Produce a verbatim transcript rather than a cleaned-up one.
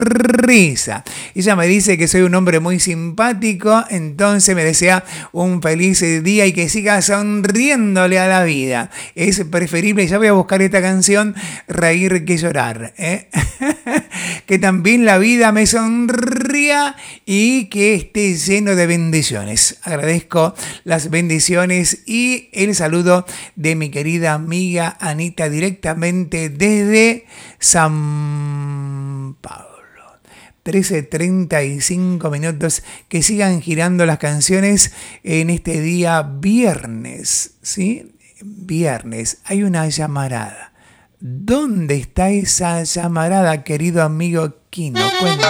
risa. Ella me dice que soy un hombre muy simpático, entonces me desea un feliz día y que siga sonriéndole a la vida. Es preferible, ya voy a buscar esta canción, reír que llorar, ¿eh? Que también la vida me sonría y que esté lleno de bendiciones. Agradezco las bendiciones y el saludo de mi querida amiga Anita directamente desde San Pablo. trece treinta y cinco minutos, que sigan girando las canciones en este día viernes, ¿sí? Viernes, hay una llamarada. ¿Dónde está esa llamarada, querido amigo Kino? Cuéntame.